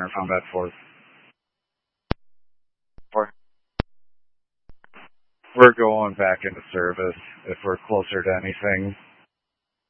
Center from Bedford. We're going back into service if we're closer to anything.